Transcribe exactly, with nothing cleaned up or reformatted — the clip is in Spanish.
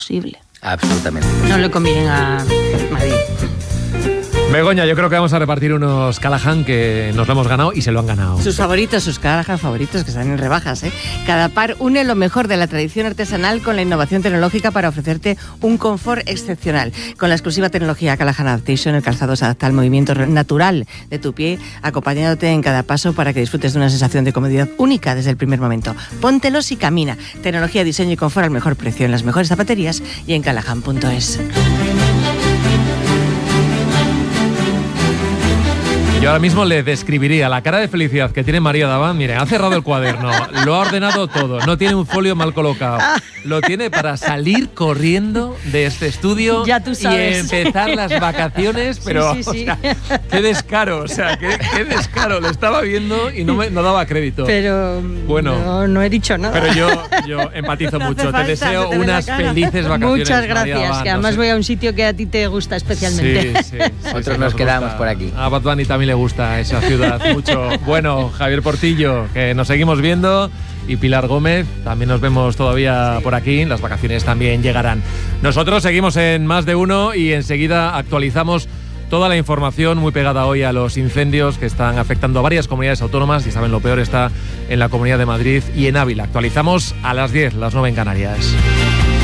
posible. Absolutamente. No le conviene a Madrid. Begoña, yo creo que vamos a repartir unos Callahan que nos lo hemos ganado y se lo han ganado. Sus favoritos, sus Callahan favoritos, que están en rebajas, ¿eh? Cada par une lo mejor de la tradición artesanal con la innovación tecnológica para ofrecerte un confort excepcional. Con la exclusiva tecnología Callahan Adaptation, el calzado se adapta al movimiento natural de tu pie, acompañándote en cada paso para que disfrutes de una sensación de comodidad única desde el primer momento. Póntelos y camina. Tecnología, diseño y confort al mejor precio en las mejores zapaterías y en callahan punto es. Yo ahora mismo le describiría la cara de felicidad que tiene María Davant. Mire, ha cerrado el cuaderno, lo ha ordenado todo, no tiene un folio mal colocado. Lo tiene para salir corriendo de este estudio ya tú sabes. Y empezar las vacaciones, pero sí, sí, sí. O sea, qué descaro, o sea, qué, qué descaro. Lo estaba viendo y no me no daba crédito. Pero bueno, no, no he dicho nada. Pero yo, yo empatizo no mucho. Falta, te deseo te unas felices vacaciones. Muchas gracias, Davant, que además no sé. voy a un sitio que a ti te gusta especialmente. Sí, sí. Nosotros sí, nos, nos quedamos gusta. por aquí. A Bad Bunny también le gusta esa ciudad mucho. Bueno, Javier Portillo, que nos seguimos viendo, y Pilar Gómez, también nos vemos todavía por aquí, las vacaciones también llegarán. Nosotros seguimos en Más de Uno y enseguida actualizamos toda la información muy pegada hoy a los incendios que están afectando a varias comunidades autónomas, y saben, lo peor está en la Comunidad de Madrid y en Ávila. Actualizamos a las diez, las nueve en Canarias.